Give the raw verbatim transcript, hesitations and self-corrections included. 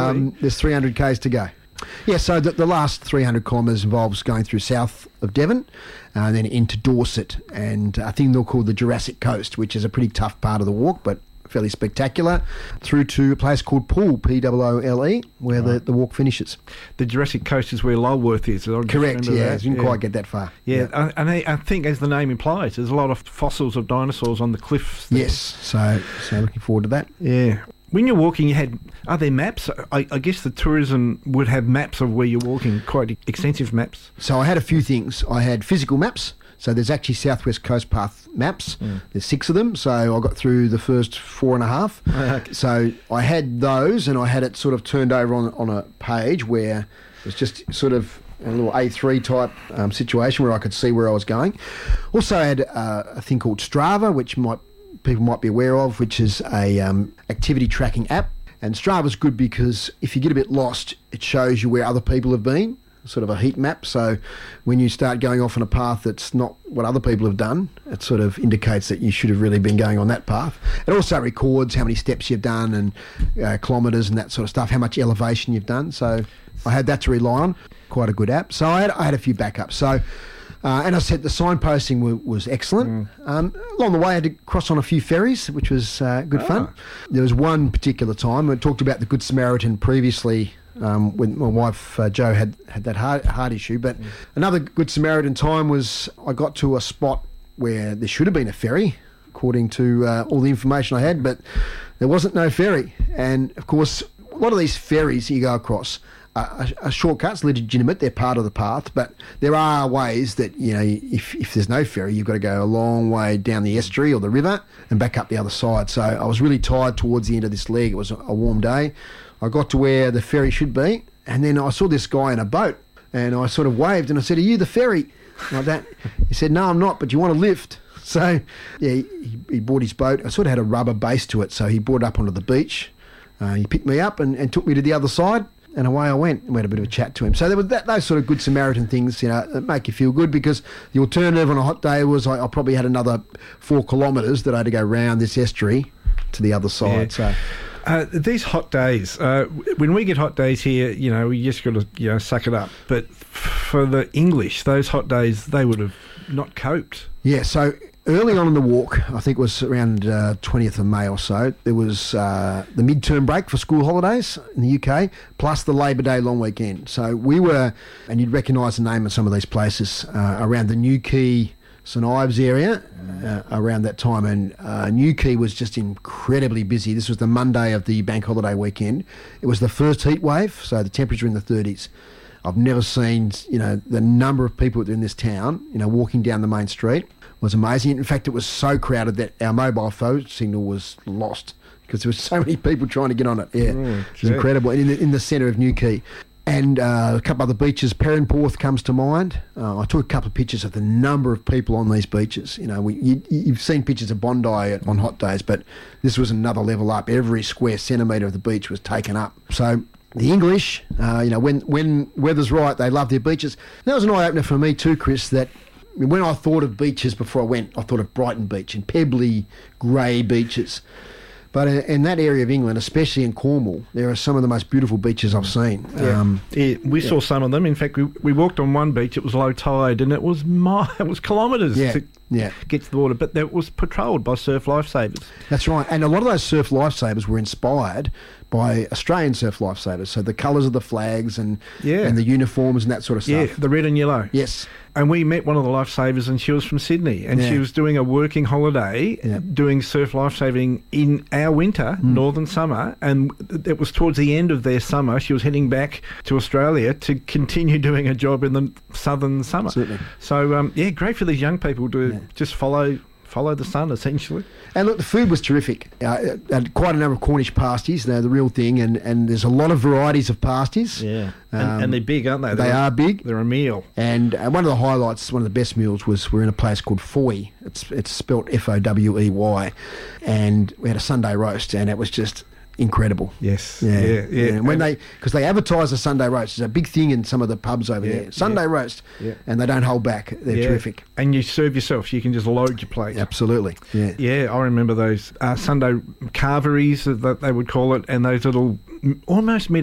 Um, there's three hundred kays to go. Yeah, so the, the last three hundred kilometres involves going through south of Devon uh, and then into Dorset, and I think they'll call the Jurassic Coast, which is a pretty tough part of the walk, but fairly spectacular, through to a place called Poole, P O O L E, where right. the, the walk finishes. The Jurassic Coast is where Lulworth is. I Correct, yeah. That. Didn't yeah. quite get that far. Yeah, yeah. and I, I think, as the name implies, there's a lot of fossils of dinosaurs on the cliffs there. Yes, so so looking forward to that. Yeah. When you're walking, you had, are there maps? I, I guess the tourism would have maps of where you're walking, quite extensive maps. So I had a few things. I had physical maps. So there's actually Southwest Coast Path maps. Mm. There's six of them. So I got through the first four and a half. Okay. So I had those, and I had it sort of turned over on on a page where it was just sort of a little A three type um, situation where I could see where I was going. Also I had uh, a thing called Strava, which might people might be aware of, which is a um, activity tracking app. And Strava's good because if you get a bit lost, it shows you where other people have been, sort of a heat map. So when you start going off on a path that's not what other people have done, it sort of indicates that you should have really been going on that path. It also records how many steps you've done and uh, kilometres and that sort of stuff, how much elevation you've done. So I had that to rely on. Quite a good app. So I had, I had a few backups. So Uh, and I said the signposting w- was excellent. Mm. Um, along the way, I had to cross on a few ferries, which was uh, good ah. fun. There was one particular time, I talked about the Good Samaritan previously um, when my wife, uh, Jo, had, had that heart, heart issue. But mm. another Good Samaritan time was I got to a spot where there should have been a ferry, according to uh, all the information I had, but there wasn't no ferry. And, of course, a lot of these ferries you go across, Uh, a, a shortcut's legitimate, they're part of the path, but there are ways that, you know, if, if there's no ferry, you've got to go a long way down the estuary or the river and back up the other side. So I was really tired towards the end of this leg. It was a, a warm day. I got to where the ferry should be, and then I saw this guy in a boat, and I sort of waved and I said, "Are you the ferry?" Like that. He said, "No, I'm not, but you want to lift?" So yeah, he, he bought his boat. I sort of had a rubber base to it, so he brought it up onto the beach. Uh, he picked me up and, and took me to the other side. And away I went, and we had a bit of a chat to him. So there was that, those sort of Good Samaritan things, you know, that make you feel good, because the alternative on a hot day was I, I probably had another four kilometres that I had to go round this estuary to the other side. Yeah. So uh, these hot days, uh, when we get hot days here, you know, we just got to, you know, suck it up. But for the English, those hot days, they would have not coped. Yeah, so early on in the walk, I think it was around uh, twentieth of May or so, there was uh, the midterm break for school holidays in the U K, plus the Labor Day long weekend. So we were, and you'd recognise the name of some of these places, uh, around the Newquay, St Ives area uh, around that time. And uh, Newquay was just incredibly busy. This was the Monday of the bank holiday weekend. It was the first heat wave, so the temperature in the thirties. I've never seen, you know, the number of people in this town, you know, walking down the main street was amazing. In fact, it was so crowded that our mobile phone signal was lost because there were so many people trying to get on it. Yeah, mm, it was incredible. And in the, in the centre of Newquay. And uh, a couple other beaches, Perranporth comes to mind. Uh, I took a couple of pictures of the number of people on these beaches. You know, we, you, you've seen pictures of Bondi on hot days, but this was another level up. Every square centimetre of the beach was taken up. So the English, uh, you know, when, when weather's right, they love their beaches. And that was an eye-opener for me too, Chris, that when I thought of beaches before I went, I thought of Brighton Beach and pebbly, grey beaches. But in, in that area of England, especially in Cornwall, there are some of the most beautiful beaches I've seen. Yeah, um, yeah we yeah. saw some of them. In fact, we we walked on one beach. It was low tide, and it was mi- it was kilometres yeah, to yeah. get to the water. But that was patrolled by surf lifesavers. That's right. And a lot of those surf lifesavers were inspired by Australian surf lifesavers. So the colours of the flags and yeah. and the uniforms and that sort of stuff. Yeah, the red and yellow. Yes. And we met one of the lifesavers, and she was from Sydney, and yeah. she was doing a working holiday, yeah. doing surf lifesaving in our winter, mm. northern summer, and it was towards the end of their summer. She was heading back to Australia to continue doing a job in the southern summer. Certainly. So, um, yeah, great for these young people to yeah. just follow follow the sun, essentially. And look, the food was terrific. Uh, had quite a number of Cornish pasties. They're the real thing, and, and there's a lot of varieties of pasties. Yeah, um, and, and they're big, aren't they? They they're, are big. They're a meal. And uh, one of the highlights, one of the best meals, was we're in a place called Foy. It's it's spelt F O W E Y, and we had a Sunday roast, and it was just incredible. Yes. Yeah. Yeah. yeah. yeah. When and they, because they advertise a Sunday roast, it's a big thing in some of the pubs over yeah, there. Sunday yeah, roast, yeah. and they don't hold back. They're yeah. terrific. And you serve yourself, so you can just load your plate. Absolutely. Yeah. Yeah. I remember those uh, Sunday carveries that they would call it, and those little almost